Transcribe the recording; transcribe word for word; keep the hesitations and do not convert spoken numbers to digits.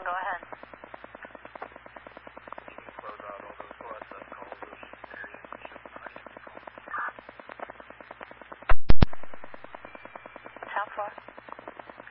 Go ahead. You can close out all those WhatsApp calls, those areas that should not even be called. How far?